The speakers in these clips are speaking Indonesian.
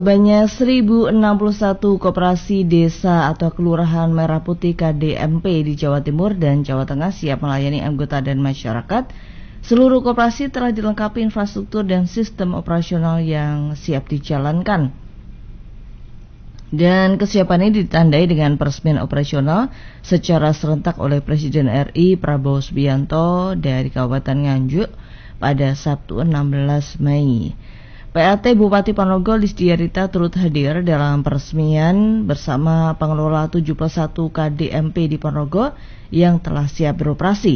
Banyak 1061 koperasi desa atau kelurahan Merah Putih KDMP di Jawa Timur dan Jawa Tengah siap melayani anggota dan masyarakat. Seluruh koperasi telah dilengkapi infrastruktur dan sistem operasional yang siap dijalankan. Dan kesiapan ini ditandai dengan peresmian operasional secara serentak oleh Presiden RI Prabowo Subianto dari Kabupaten Nganjuk pada Sabtu 16 Mei. PLT Bupati Ponorogo Lisdiarita turut hadir dalam peresmian bersama pengelola 71 KDMP di Ponorogo yang telah siap beroperasi.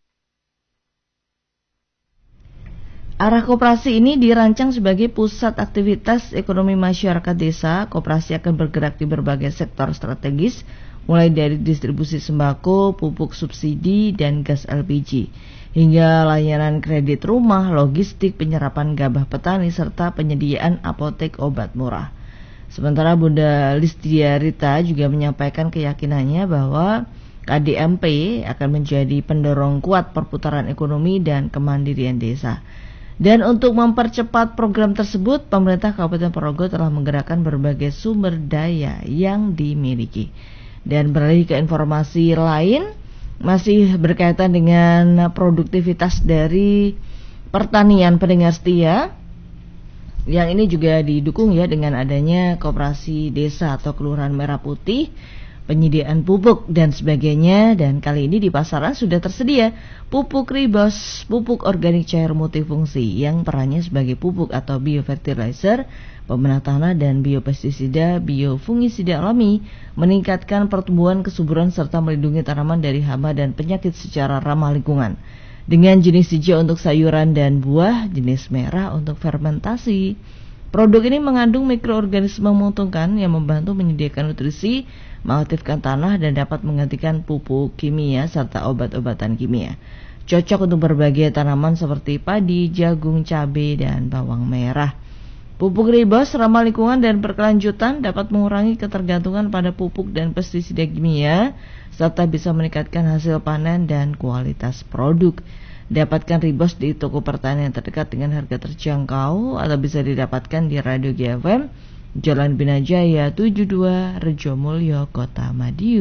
Arah koperasi ini dirancang sebagai pusat aktivitas ekonomi masyarakat desa. Koperasi akan bergerak di berbagai sektor strategis, mulai dari distribusi sembako, pupuk subsidi, dan gas LPG, hingga layanan kredit rumah, logistik, penyerapan gabah petani, serta penyediaan apotek obat murah. Sementara Bunda Lisdiarita juga menyampaikan keyakinannya bahwa KDMP akan menjadi pendorong kuat perputaran ekonomi dan kemandirian desa. Dan untuk mempercepat program tersebut, pemerintah Kabupaten Ponorogo telah menggerakkan berbagai sumber daya yang dimiliki. Dan beralih ke informasi lain, masih berkaitan dengan produktivitas dari pertanian pendengar setia, yang ini juga didukung ya dengan adanya koperasi desa atau kelurahan Merah Putih, penyediaan pupuk dan sebagainya. Dan kali ini di pasaran sudah tersedia pupuk Ribos, pupuk organik cair multifungsi yang perannya sebagai pupuk atau biofertilizer, pemenah tanah dan biopestisida, biofungisida alami, meningkatkan pertumbuhan kesuburan serta melindungi tanaman dari hama dan penyakit secara ramah lingkungan. Dengan jenis hijau untuk sayuran dan buah, jenis merah untuk fermentasi. Produk ini mengandung mikroorganisme menguntungkan yang membantu menyediakan nutrisi, mengaktifkan tanah, dan dapat menggantikan pupuk kimia serta obat-obatan kimia. Cocok untuk berbagai tanaman seperti padi, jagung, cabai, dan bawang merah. Pupuk Ribos ramah lingkungan dan berkelanjutan, dapat mengurangi ketergantungan pada pupuk dan pestisida kimia, serta bisa meningkatkan hasil panen dan kualitas produk. Dapatkan Ribos di toko pertanian terdekat dengan harga terjangkau atau bisa didapatkan di Radio GFM, Jalan Binajaya 72, Rejomulyo, Kota Madiun.